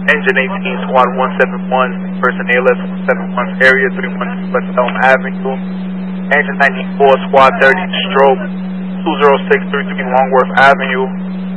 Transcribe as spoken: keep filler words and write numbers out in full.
Engine eighteen, Squad one seven one, person A L S one seven one, area three one two West Elm Avenue. Engine ninety-four, Squad thirty, stroke two zero six three three Longworth Avenue.